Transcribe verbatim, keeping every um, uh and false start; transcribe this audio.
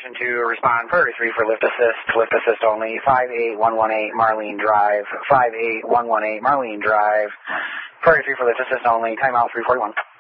permission to respond. Prairie three for lift assist, lift assist only. five eight one one eight Marlene Drive, five eight one one eight Marlene Drive. Prairie three for lift assist only. Timeout three forty-one.